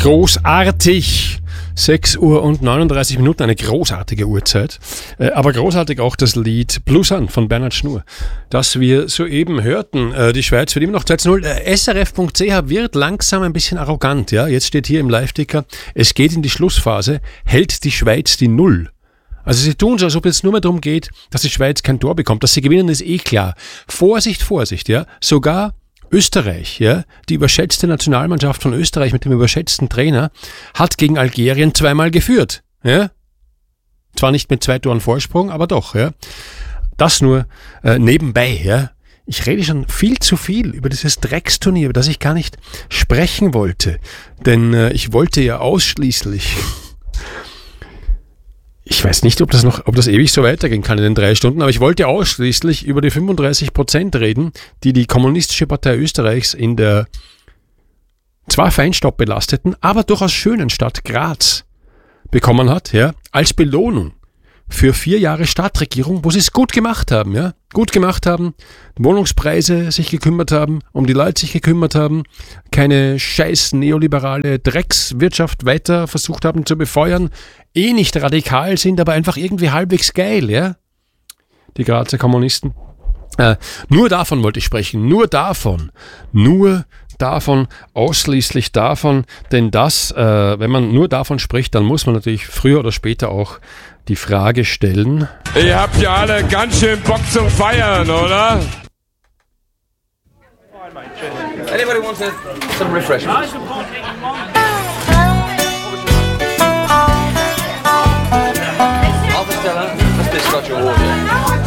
Großartig! 6 Uhr und 39 Minuten, eine großartige Uhrzeit. Aber großartig auch das Lied Blue Sun von Bernhard Schnur, das wir soeben hörten. Die Schweiz wird immer noch 2-0. SRF.ch wird langsam ein bisschen arrogant. Ja? Jetzt steht hier im Live-Ticker, es geht in die Schlussphase, hält die Schweiz die Null. Also sie tun so, als ob es nur mehr darum geht, dass die Schweiz kein Tor bekommt. Dass sie gewinnen, ist eh klar. Vorsicht, Vorsicht, ja. Sogar Österreich, ja, die überschätzte Nationalmannschaft von Österreich mit dem überschätzten Trainer, hat gegen Algerien 2-mal geführt. Ja? Zwar nicht mit 2 Toren Vorsprung, aber doch. Ja? Das nur nebenbei. Ja? Ich rede schon viel zu viel über dieses Drecksturnier, über das ich gar nicht sprechen wollte. Denn ich wollte ja ausschließlich... Ich weiß nicht, ob das ewig so weitergehen kann in den 3 Stunden, aber ich wollte ausschließlich über die 35% reden, die die Kommunistische Partei Österreichs in der zwar feinstaubbelasteten, aber durchaus schönen Stadt Graz bekommen hat, ja, als Belohnung für 4 Jahre Stadtregierung, wo sie es gut gemacht haben, ja, Wohnungspreise sich gekümmert haben, um die Leute sich gekümmert haben, keine scheiß neoliberale Dreckswirtschaft weiter versucht haben zu befeuern, nicht radikal sind, aber einfach irgendwie halbwegs geil, ja, die Grazer Kommunisten. Nur davon wollte ich sprechen, nur davon, ausschließlich davon, denn das, wenn man nur davon spricht, dann muss man natürlich früher oder später auch die Frage stellen. Ihr habt ja alle ganz schön Bock zum Feiern, oder? Anybody wants some refreshment? Half a Stella, that's this Scotch Award, yeah.